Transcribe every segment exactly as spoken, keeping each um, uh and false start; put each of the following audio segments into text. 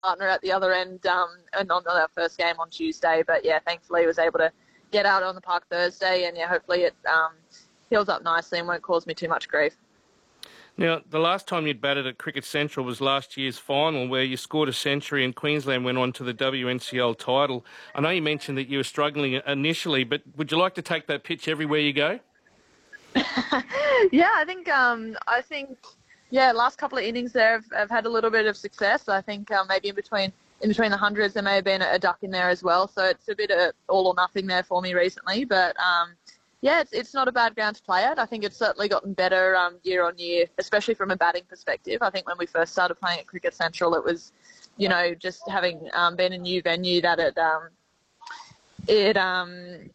partner at the other end um, and on our first game on Tuesday. But, yeah, thankfully was able to get out on the park Thursday, and, yeah, hopefully it um, heals up nicely and won't cause me too much grief. Now, the last time you'd batted at Cricket Central was last year's final, where you scored a century and Queensland went on to the W N C L title. I know you mentioned that you were struggling initially, but would you like to take that pitch everywhere you go? yeah, I think, um, I think, yeah, last couple of innings there have, have had a little bit of success. I think um, maybe in between in between the hundreds there may have been a, a duck in there as well. So it's a bit of all or nothing there for me recently, but. Um, Yeah, it's it's not a bad ground to play at. I think it's certainly gotten better um, year on year, especially from a batting perspective. I think when we first started playing at Cricket Central, it was, you know, just having um, been a new venue that it um, it um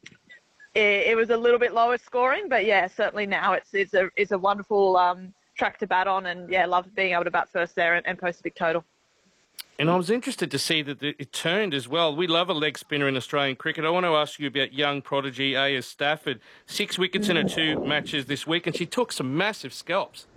it, it was a little bit lower scoring. But yeah, certainly now it's it's a it's a wonderful um, track to bat on, and yeah, love being able to bat first there and, and post a big total. And I was interested to see that it turned as well. We love a leg spinner in Australian cricket. I want to ask you about young prodigy Aya Stafford. Six wickets in her two matches this week, and she took some massive scalps.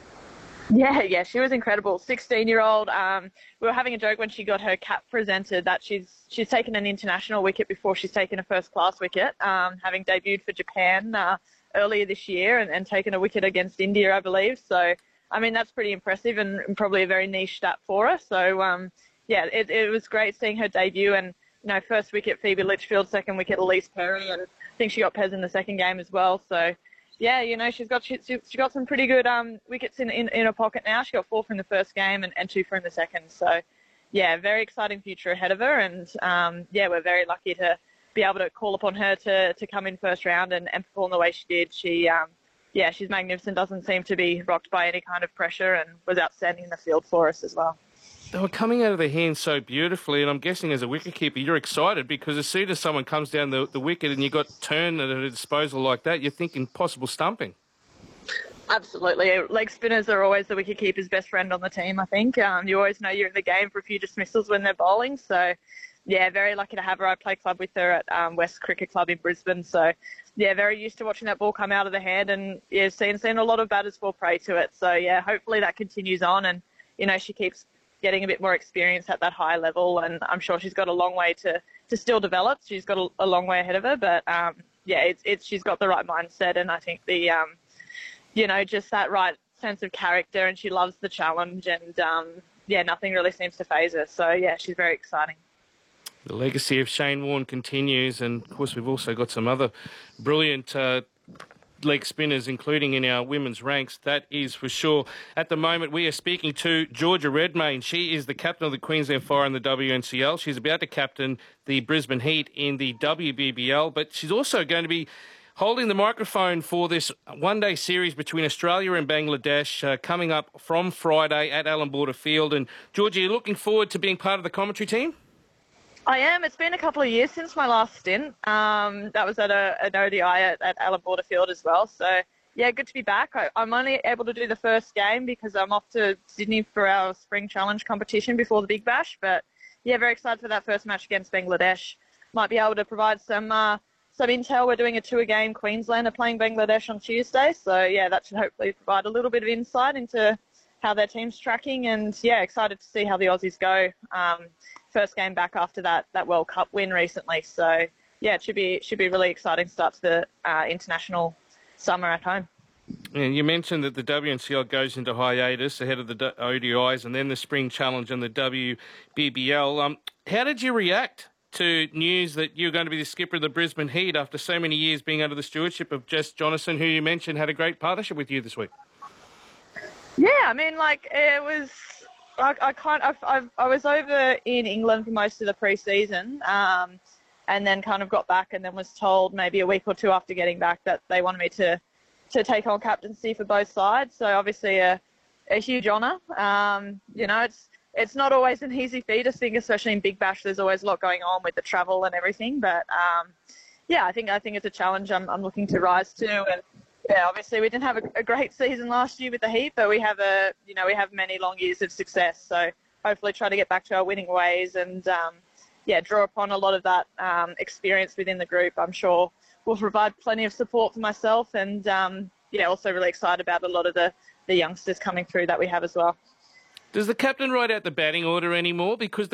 Yeah, yeah, she was incredible. sixteen-year-old. Um, we were having a joke when she got her cap presented that she's she's taken an international wicket before she's taken a first-class wicket, um, having debuted for Japan uh, earlier this year and, and taken a wicket against India, I believe. So. I mean, that's pretty impressive and probably a very niche stat for her. So, um, yeah, it, it was great seeing her debut. And, you know, first wicket, Phoebe Litchfield, second wicket, Elise Perry. And I think she got Pez in the second game as well. So, yeah, you know, she's got she, she got some pretty good um, wickets in, in, in her pocket now. She got four from the first game and, and two from the second. So, yeah, very exciting future ahead of her. And, um, yeah, we're very lucky to be able to call upon her to, to come in first round and, and perform the way she did. She... Um, Yeah, she's magnificent, doesn't seem to be rocked by any kind of pressure, and was outstanding in the field for us as well. They were coming out of their hands so beautifully, and I'm guessing as a wicketkeeper, you're excited because as soon as someone comes down the, the wicket and you've got turn at a disposal like that, you're thinking possible stumping. Absolutely. Leg spinners are always the wicketkeeper's best friend on the team, I think. Um, you always know you're in the game for a few dismissals when they're bowling, so... Yeah, very lucky to have her. I play club with her at um, West Cricket Club in Brisbane. So, yeah, very used to watching that ball come out of the hand and, yeah, seeing, seeing a lot of batters fall prey to it. So, yeah, hopefully that continues on and, you know, she keeps getting a bit more experience at that high level. And I'm sure she's got a long way to, to still develop. She's got a, a long way ahead of her. But, um, yeah, it's, it's she's got the right mindset. And I think the, um, you know, just that right sense of character. And she loves the challenge. And, um, yeah, nothing really seems to faze her. So, yeah, she's very exciting. The legacy of Shane Warne continues, and of course we've also got some other brilliant uh, leg spinners, including in our women's ranks, that is for sure. At the moment we are speaking to Georgia Redmayne. She is the captain of the Queensland Fire in the W N C L. She's about to captain the Brisbane Heat in the W B B L, but she's also going to be holding the microphone for this one-day series between Australia and Bangladesh uh, coming up from Friday at Allan Border Field. And Georgia, you're looking forward to being part of the commentary team? I am. It's been a couple of years since my last stint. Um, that was at a, an O D I at, at Allan Border Field as well. So, yeah, good to be back. I, I'm only able to do the first game because I'm off to Sydney for our Spring Challenge competition before the Big Bash. But, yeah, very excited for that first match against Bangladesh. Might be able to provide some uh, some intel. We're doing a tour game. Queensland are playing Bangladesh on Tuesday. So, yeah, that should hopefully provide a little bit of insight into how their team's tracking. And, yeah, excited to see how the Aussies go. Um, first game back after that that World Cup win recently. So, yeah, it should be it should be a really exciting start to the uh, international summer at home. And you mentioned that the W N C L goes into hiatus ahead of the O D Is and then the Spring Challenge and the W B B L. Um, how did you react to news that you're going to be the skipper of the Brisbane Heat after so many years being under the stewardship of Jess Jonathan, who you mentioned had a great partnership with you this week? Yeah, I mean, like, it was... I, I kind of, I, I was over in England for most of the pre-season, um, and then kind of got back and then was told maybe a week or two after getting back that they wanted me to, to take on captaincy for both sides. So obviously a, a huge honour. Um, you know, it's it's not always an easy feat. I think, especially in Big Bash, there's always a lot going on with the travel and everything. But um, yeah, I think I think it's a challenge I'm, I'm looking to rise to. And yeah, obviously we didn't have a, a great season last year with the Heat, but we have a you know we have many long years of success. So hopefully try to get back to our winning ways and um, yeah, draw upon a lot of that um, experience within the group. I'm sure will provide plenty of support for myself, and um, yeah, also really excited about a lot of the, the youngsters coming through that we have as well. Does the captain write out the batting order anymore? Because the